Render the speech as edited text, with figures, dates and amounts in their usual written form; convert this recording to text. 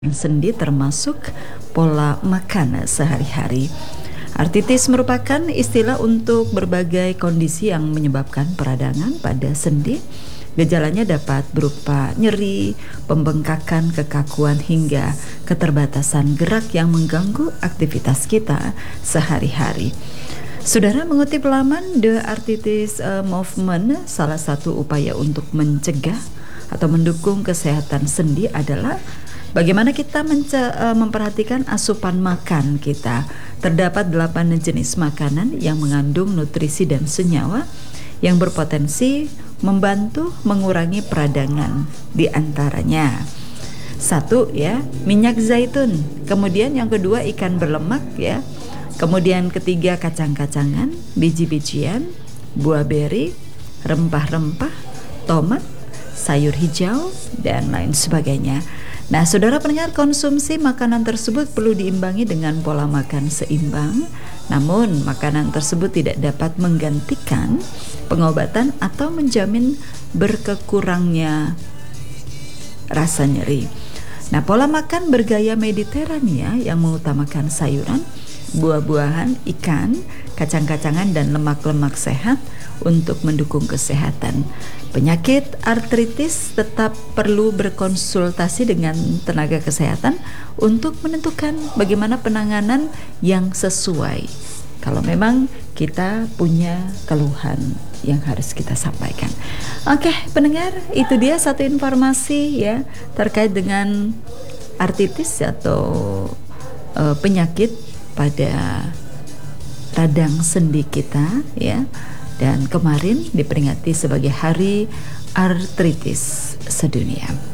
sendi termasuk pola makan sehari-hari. Artritis merupakan istilah untuk berbagai kondisi yang menyebabkan peradangan pada sendi. Gejalanya dapat berupa nyeri, pembengkakan, kekakuan hingga keterbatasan gerak yang mengganggu aktivitas kita sehari-hari. Saudara, mengutip laman The Arthritis Movement, salah satu upaya untuk mencegah atau mendukung kesehatan sendi adalah bagaimana kita memperhatikan asupan makan kita. Terdapat 8 jenis makanan yang mengandung nutrisi dan senyawa yang berpotensi membantu mengurangi peradangan. Di antaranya 1 minyak zaitun, kemudian yang kedua ikan berlemak kemudian ketiga kacang-kacangan, biji-bijian, buah beri, rempah-rempah, tomat, sayur hijau dan lain sebagainya. Nah, saudara pendengar, konsumsi makanan tersebut perlu diimbangi dengan pola makan seimbang. Namun, makanan tersebut tidak dapat menggantikan pengobatan atau menjamin berkekurangnya rasa nyeri. Nah, pola makan bergaya Mediterania yang mengutamakan sayuran, buah-buahan, ikan, kacang-kacangan dan lemak-lemak sehat untuk mendukung kesehatan. Penyakit artritis tetap perlu berkonsultasi dengan tenaga kesehatan untuk menentukan bagaimana penanganan yang sesuai. Kalau memang kita punya keluhan yang harus kita sampaikan. Oke, pendengar, itu dia satu informasi terkait dengan artritis atau penyakit pada radang sendi kita dan kemarin diperingati sebagai Hari Artritis Sedunia.